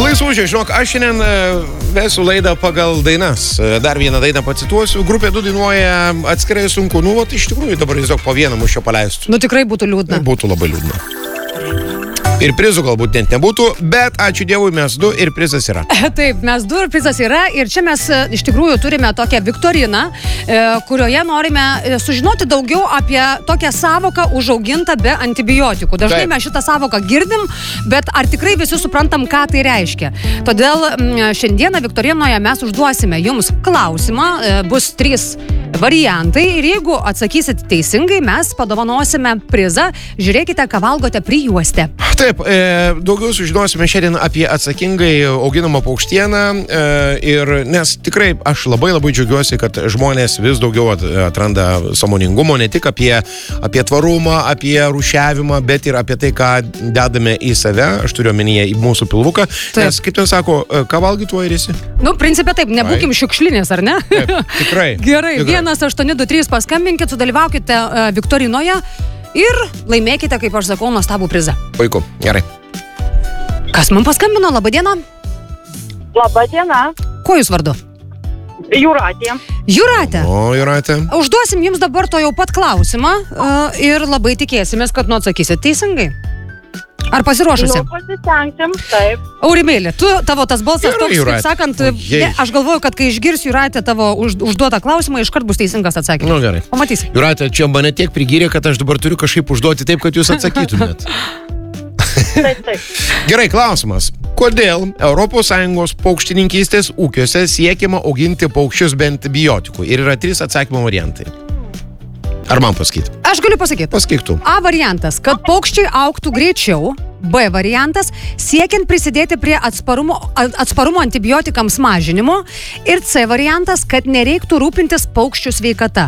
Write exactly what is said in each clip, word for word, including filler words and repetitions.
Laisvūdžiai, žinok, aš šiandien vesiu laidą pagal dainas. Dar vieną dainą pacituosiu. Grupė du dainuoja atskirai sunku. Nu, vat iš tikrųjų dabar tiesiog po vieną mūšio paleistų. Nu, tikrai būtų liūdna. Būtų labai liūdna. Ir prizų galbūt net nebūtų, bet ačiū Dievui mes du ir prizas yra. Taip, mes du ir prizas yra ir čia mes iš tikrųjų turime tokią viktoriną, kurioje norime sužinoti daugiau apie tokią sąvoką užaugintą be antibiotikų. Dažnai Taip. mes šitą sąvoką girdim, bet ar tikrai visi suprantam, ką tai reiškia. Todėl šiandieną viktorinoje mes užduosime jums klausimą, bus trys variantai ir jeigu atsakysit teisingai, mes padovanosime prizą. Žiūrėkite, ką valgote prijuostę. Taip, e, daugiau sužinosime šiandien apie atsakingai auginamą paukštieną e, ir nes tikrai aš labai labai džiaugiuosi, kad žmonės vis daugiau atranda sąmoningumo ne tik apie, apie tvarumą, apie rūšiavimą, bet ir apie tai, ką dedame į save, aš turiu omenyje į mūsų pilvuką, taip. Nes kaip ten sako, ką valgai tuo ir esi? Nu, principė taip, nebūkim šiukšlinės, ar ne? Taip, tikrai. Gerai, tikrai. vienas aštuoni du trys paskambinkit, sudalyvaukite uh, viktorinoje ir laimėkite, kaip aš sakau, nuostabų prizą. Puiku, gerai. Kas man paskambino? Labadiena. Labadiena. Kuo jūs vardu? Jūratė. Jūratė. O, Jūratė. Užduosim jums dabar to jau pat klausimą uh, ir labai tikėsimės, kad nu atsakysit teisingai. Ar pasiruošusi? Nu, pasistengsim, taip. Aurimėlė, tu, tavo tas balsas Gerai, toks, Jūratė. kaip sakant, Ojei. ne, aš galvoju, kad kai išgirs Jūratė tavo už, užduotą klausimą, iškart bus teisingas atsakymas. Nu, gerai. Pamatysi. Jūratė, čia mane tiek prigyrė, kad aš dabar turiu kažkaip užduoti taip, kad jūs atsakytumėt. Taip, taip. Gerai, klausimas. Kodėl Europos Sąjungos paukštininkystės ūkiuose siekiama auginti paukščius be antibiotikų? Ir yra trys atsakymo variantai. Ar man pasakyti? Aš galiu pasakyti. Pasakyk tu. A variantas, kad paukščiai augtų greičiau. B variantas, siekiant prisidėti prie atsparumo, atsparumo antibiotikams mažinimo. Ir C variantas, kad nereiktų rūpintis paukščių sveikata.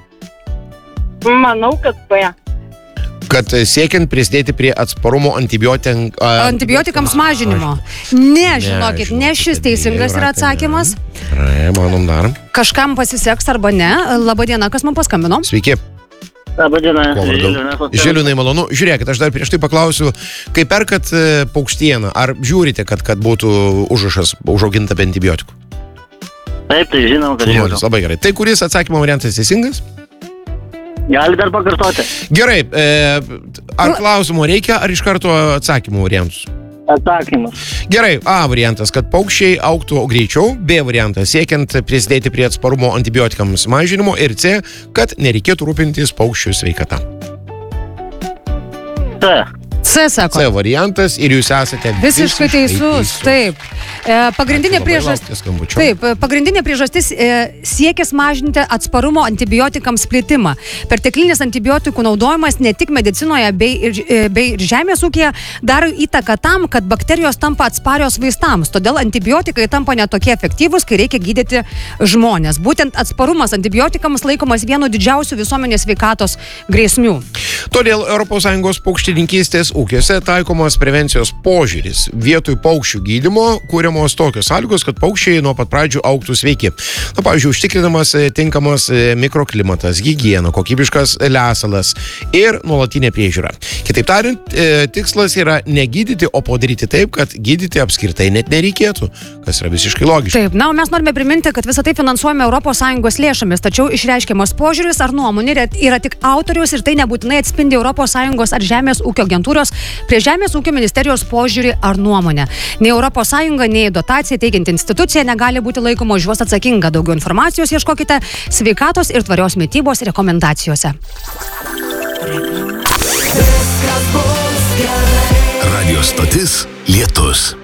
Manau, kad B. Kad siekiant prisidėti prie atsparumo antibiotin... a... antibiotikams mažinimo. Ne, žinokit, ne šis teisingas yra atsakymas. Gerai, manom dar. Kažkam pasiseks arba ne. Labadiena, kas man paskambino? Sveiki. Labadiena. Žiliūnai, malonu. Žiūrėkit, aš dar prieš tai paklausiu, kai perkat paukštieną, ar žiūrite, kad, kad būtų užrašas užauginta be antibiotikų? Taip, tai žinom, kad žiūrim. Labai gerai. Tai kuris atsakymo variantas teisingas? Gali dar pakartoti. Gerai, e, ar klausimo reikia, ar iš karto atsakymų variantus? Atsakymas. Gerai, A variantas, kad paukščiai augtų greičiau, B variantas, siekiant prisidėti prie atsparumo antibiotikams mažinimo ir C, kad nereikėtų rūpintis paukščių sveikata. C. C, sako. C variantas ir jūs esate visiškai teisus. Taip. E, pagrindinė priežastis. Taip, pagrindinė priežastis e, siekis mažinti atsparumo antibiotikams plitimą. Perteklinis antibiotikų naudojimas ne tik medicinoje bei ir, bei ir žemės ūkyje daro įtaką tam, kad bakterijos tampa atsparios vaistams. Todėl antibiotikai tampa netokie efektyvūs, kai reikia gydyti žmonės. Būtent atsparumas antibiotikams laikomas vienu didžiausių visuomenės sveikatos grėsmių. Todėl Europos Sąjungos paukštininkystės ūkiuose taikomas prevencijos požiūris. Vietoj paukščių gydymo kūriamos tokios sąlygos, kad paukščiai nuo pat pradžių augtų sveiki. Na, pavyzdžiui, užtikrinamas tinkamas mikroklimatas, higiena, kokybiškas lesalas ir nuolatinė priežiūra. Kitaip tariant, tikslas yra negydyti, o padaryti taip, kad gydyti apskritai net nereikėtų, kas yra visiškai logiška. Taip, na, o mes norime priminti, kad visą tai finansuojame Europos Sąjungos lėšomis, tačiau išreiškiamas požiūris ar nuomonė yra tik autorius ir tai nebūtinai atspindi Europos Sąjungos ar Žemės ūkio agentūros prie Žemės ūkio ministerijos požiūrį ar nuomonę. Nei Europos Sąjunga, nei dotacija teikianti institucija negali būti laikoma už juos atsakinga. Daugiau informacijos ieškokite sveikatos ir tvarios mitybos rekomendacijose. Radio stotis Lietus.